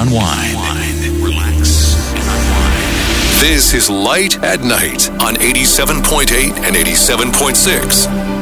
unwind, relax, and unwind. This is Light at Night on 87.8 and 87.6